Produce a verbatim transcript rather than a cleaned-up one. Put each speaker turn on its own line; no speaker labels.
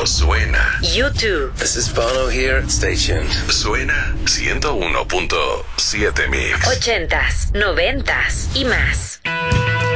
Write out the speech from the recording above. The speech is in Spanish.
Esto suena.
YouTube.
This is Bono here. Stay tuned.
Suena ciento uno punto siete Mix.
Ochentas, noventas y más.